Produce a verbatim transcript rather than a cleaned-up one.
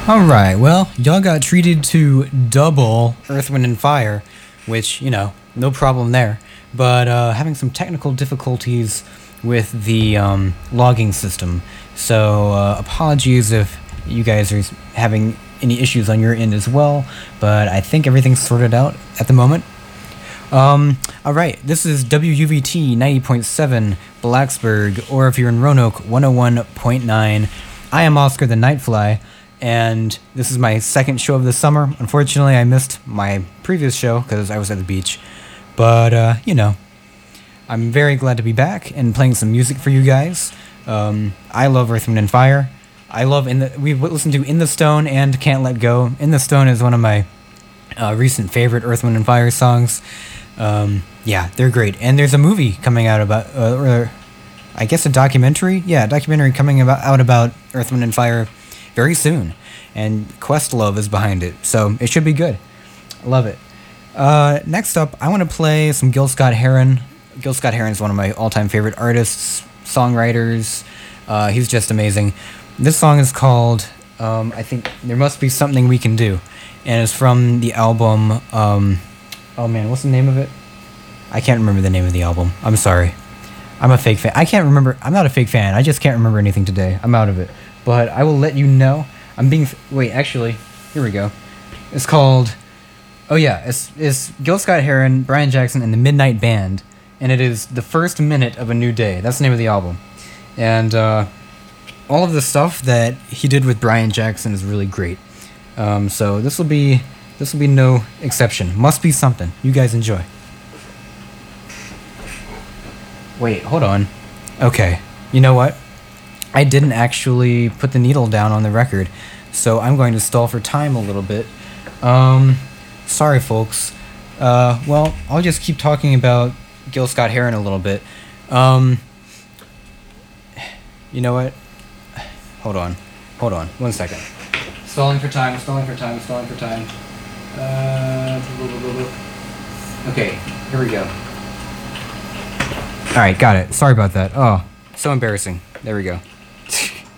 Alright, well, y'all got treated to double Earth, Wind, and Fire, which, you know, no problem there. But uh, having some technical difficulties with the um, logging system. So uh, apologies if you guys are having any issues on your end as well, but I think everything's sorted out at the moment. Um, alright, this is W U V T ninety point seven Blacksburg, or if you're in Roanoke, one oh one point nine. I am Oscar the Nightfly, and this is my second show of the summer. Unfortunately, I missed my previous show because I was at the beach, but, uh, you know, I'm very glad to be back and playing some music for you guys. Um, I love Earth, Wind, and Fire. I love, in the, we've listened to In the Stone and Can't Let Go. In the Stone is one of my uh, recent favorite Earth, Wind, and Fire songs. Um, yeah, they're great. And there's a movie coming out about, uh, or I guess a documentary? Yeah, a documentary coming about, out about Earth, Wind, and Fire very soon. And Questlove is behind it, so it should be good. I love it. Uh, next up, I want to play some Gil Scott-Heron. Gil Scott-Heron is one of my all-time favorite artists, songwriters. Uh, he's just amazing. This song is called, um, I think, There Must Be Something We Can Do. And it's from the album, um, oh man, what's the name of it? I can't remember the name of the album. I'm sorry. I'm a fake fan. I can't remember. I'm not a fake fan. I just can't remember anything today. I'm out of it. But I will let you know. I'm being... Wait, actually, here we go. It's called... Oh yeah, it's, it's Gil Scott-Heron, Brian Jackson, and the Midnight Band. And it is The First Minute of a New Day. That's the name of the album. And uh, all of the stuff that he did with Brian Jackson is really great. Um, so this will be this will be no exception. Must Be Something. You guys enjoy. Wait, hold on. Okay, you know what? I didn't actually put the needle down on the record, so I'm going to stall for time a little bit. Um, sorry, folks. Uh, well, I'll just keep talking about Gil Scott-Heron a little bit. Um, you know what? Hold on. Hold on. One second. Stalling for time, stalling for time, stalling for time. Uh, blah, blah, blah, blah. Okay, here we go. Alright, got it. Sorry about that. Oh, so embarrassing. There we go.